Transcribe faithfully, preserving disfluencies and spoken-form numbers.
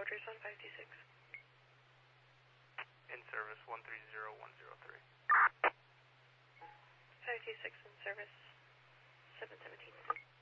orders on five two six. In service one three zero one zero three. five two six in service seven seventeen.